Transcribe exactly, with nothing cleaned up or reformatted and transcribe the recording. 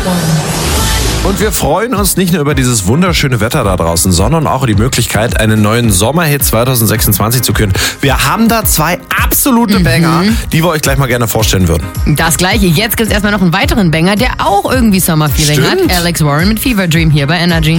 Und wir freuen uns nicht nur über dieses wunderschöne Wetter da draußen, sondern auch über die Möglichkeit, einen neuen Sommerhit zwanzig sechsundzwanzig zu küren. Wir haben da zwei absolute Banger, mhm. die wir euch gleich mal gerne vorstellen würden. Das Gleiche. Jetzt gibt es erstmal noch einen weiteren Banger, der auch irgendwie Sommerfeeling hat. Alex Warren mit Fever Dream hier bei Energy.